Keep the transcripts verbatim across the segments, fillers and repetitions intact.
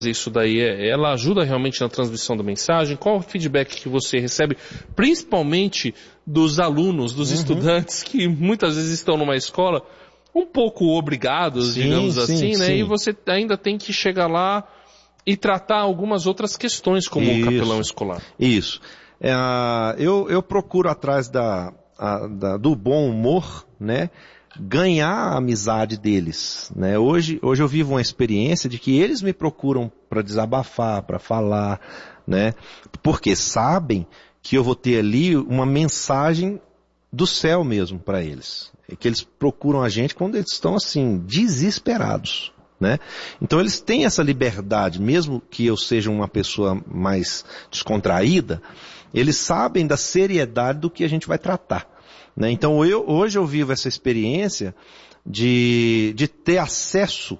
isso daí, ela ajuda realmente na transmissão da mensagem? Qual o feedback que você recebe, principalmente dos alunos, dos uhum. estudantes que muitas vezes estão numa escola um pouco obrigados, sim, digamos sim, assim, né? Sim. E você ainda tem que chegar lá e tratar algumas outras questões como o capelão escolar. Isso. É, eu, eu procuro atrás da, a, da, do bom humor, né? Ganhar a amizade deles, né? Hoje, hoje eu vivo uma experiência de que eles me procuram para desabafar, para falar, né? Porque sabem que eu vou ter ali uma mensagem do céu mesmo para eles. É que eles procuram a gente quando eles estão assim, desesperados, né? Então eles têm essa liberdade, mesmo que eu seja uma pessoa mais descontraída, eles sabem da seriedade do que a gente vai tratar. Né? Então eu, hoje eu vivo essa experiência de, de ter acesso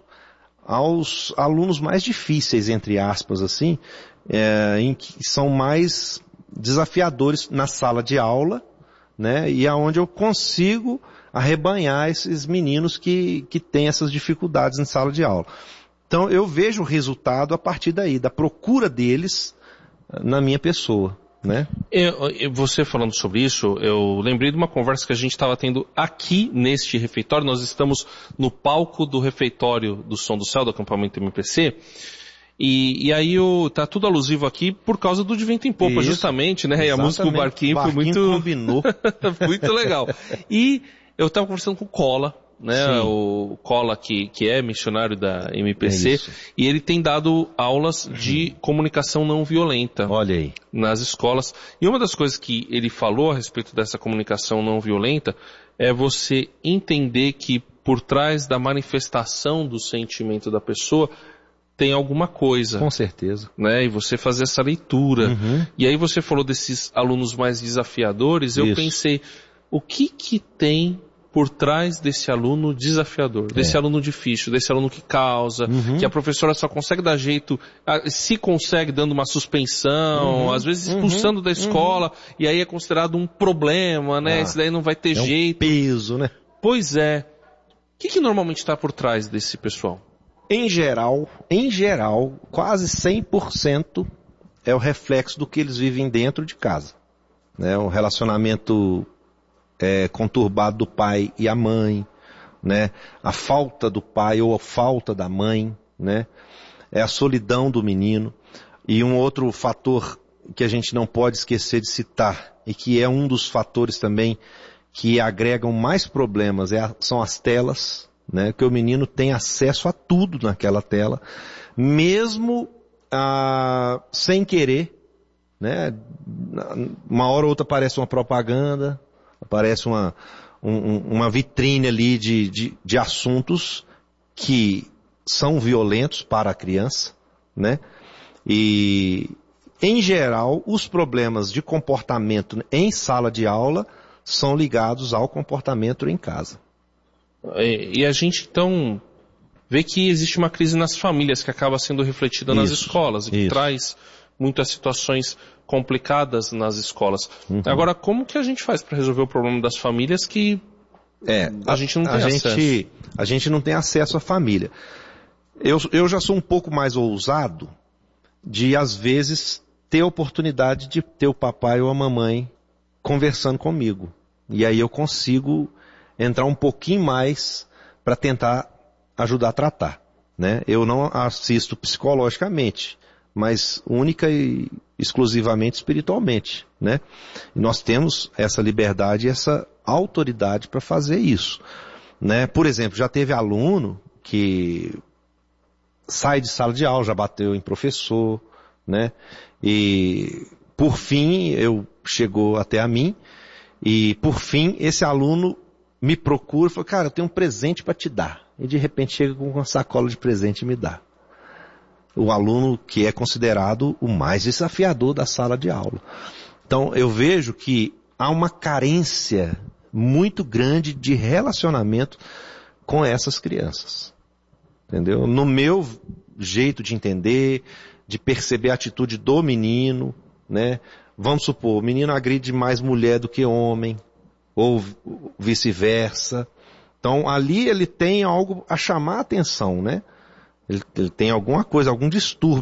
aos alunos mais difíceis, entre aspas, assim, é, em que são mais desafiadores na sala de aula, né? E aonde eu consigo arrebanhar esses meninos que, que têm essas dificuldades em sala de aula. Então eu vejo o resultado a partir daí, da procura deles na minha pessoa. Né? Eu, eu, você falando sobre isso, eu lembrei de uma conversa que a gente estava tendo aqui neste refeitório. Nós estamos no palco do refeitório do Som do Céu, do acampamento M P C, e, e aí o, tá tudo alusivo aqui por causa do De Vento em Popa, isso, justamente, né? E a música do Barquinho, Barquinho foi muito... combinou. muito legal. E eu estava conversando com o Cola, né, sim. O Cola que, que é missionário da M P C, é e ele tem dado aulas de comunicação não violenta. Olha aí. Nas escolas. E uma das coisas que ele falou a respeito dessa comunicação não violenta é você entender que por trás da manifestação do sentimento da pessoa tem alguma coisa. Com certeza. Né? E você fazer essa leitura. Uhum. E aí você falou desses alunos mais desafiadores, eu Isso. pensei, o que que tem por trás desse aluno desafiador, desse é. aluno difícil, desse aluno que causa, uhum. que a professora só consegue dar jeito, se consegue dando uma suspensão, uhum. às vezes expulsando uhum. da escola, uhum. e aí é considerado um problema, né? Ah, Esse daí não vai ter é jeito. Um peso, né? Pois é. O que, que normalmente está por trás desse pessoal? Em geral, em geral, quase cem por cento é o reflexo do que eles vivem dentro de casa. Né? Um relacionamento É, conturbado do pai e a mãe, né? A falta do pai ou a falta da mãe, né? É a solidão do menino. E um outro fator que a gente não pode esquecer de citar, e que é um dos fatores também que agregam mais problemas, é a, são as telas, né? Que o menino tem acesso a tudo naquela tela, mesmo ah, sem querer, né? Uma hora ou outra aparece uma propaganda, aparece uma, um, uma vitrine ali de, de, de assuntos que são violentos para a criança, né? E, em geral, os problemas de comportamento em sala de aula são ligados ao comportamento em casa. E, e a gente, então, vê que existe uma crise nas famílias que acaba sendo refletida nas isso, escolas e que isso. traz muitas situações complicadas nas escolas. Uhum. Agora, como que a gente faz para resolver o problema das famílias que é, a, a gente não tem a acesso? Gente, a gente não tem acesso à família. Eu, eu já sou um pouco mais ousado de, às vezes, ter a oportunidade de ter o papai ou a mamãe conversando comigo. E aí eu consigo entrar um pouquinho mais para tentar ajudar a tratar. Né? Eu não assisto psicologicamente, mas única e exclusivamente espiritualmente, né? E nós temos essa liberdade e essa autoridade para fazer isso, né? Por exemplo, já teve aluno que sai de sala de aula, já bateu em professor, né? E por fim, eu chegou até a mim e por fim esse aluno me procura e fala, cara, eu tenho um presente para te dar. E de repente chega com uma sacola de presente e me dá. O aluno que é considerado o mais desafiador da sala de aula. Então eu vejo que há uma carência muito grande de relacionamento com essas crianças. Entendeu? No meu jeito de entender, de perceber a atitude do menino, né? Vamos supor, o menino agride mais mulher do que homem, ou vice-versa. Então ali ele tem algo a chamar a atenção, né? Ele, ele tem alguma coisa, algum distúrbio